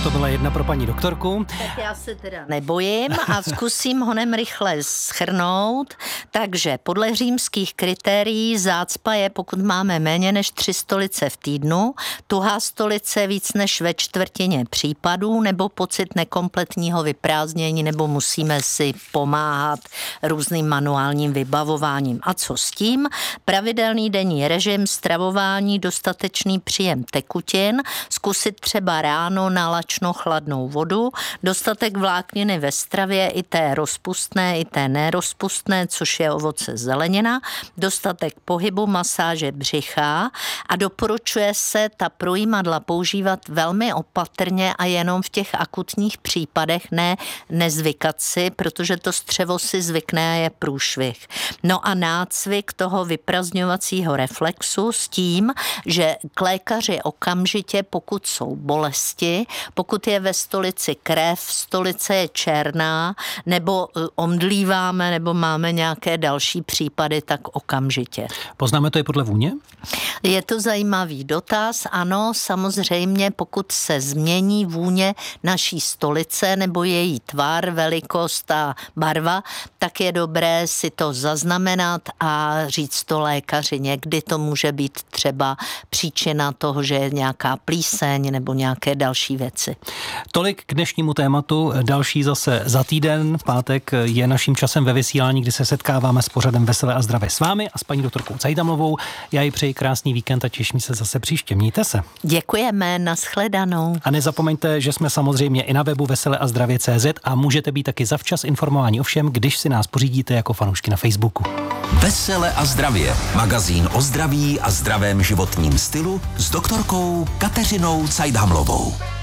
To byla jedna pro paní doktorku. Tak já se teda nebojím a zkusím honem rychle shrnout. Takže podle římských kritérií zácpa je, pokud máme méně než 3 stolice v týdnu, tuhá stolice víc než ve čtvrtině případů, nebo pocit nekompletního vyprázdnění, nebo musíme si pomáhat různým manuálním vybavováním. A co s tím? Pravidelný denní režim, stravování, dostatečný příjem tekutin, zkusit třeba ráno na lačno chladnou vodu, dostatek vlákniny ve stravě, i té rozpustné, i té nerozpustné, což je ovoce, zelenina, dostatek pohybu, masáže břicha a doporučuje se ta projímadla používat velmi opatrně a jenom v těch akutních případech, nezvykat si, protože to střevo si zvykne a je průšvih. No a nácvik toho vyprazňovacího reflexu s tím, že k lékaři okamžitě, pokud jsou bolesti, pokud je ve stolici krev, stolice je černá, nebo omdlíváme, nebo máme nějaké další případy, tak okamžitě. Poznáme to i podle vůně? Je to zajímavý dotaz, ano, samozřejmě, pokud se změní vůně naší stolice nebo její tvar, velikost a barva, tak je dobré si to zaznamenat a říct to lékaři. Někdy to může být třeba příčina toho, že je nějaká plíseň nebo nějaké další věci. Tolik k dnešnímu tématu. Další zase za týden. V pátek je naším časem ve vysílání, kdy se setkáváme s pořadem Veselé a zdravě s vámi a s paní doktorkou Cajdamlovou. Já jí přeji krásný víkend a těším se zase příště. Mějte se. Děkujeme, nashledanou. A nezapomeňte, že jsme samozřejmě i na webu veseleazdravě.cz a můžete být taky zavčas informováni o všem, když si nás pořídíte jako fanoušky na Facebooku. Vesele a zdravě. Magazín o zdraví a zdravém životním stylu s doktorkou Kateřinou Cajdhamlovou.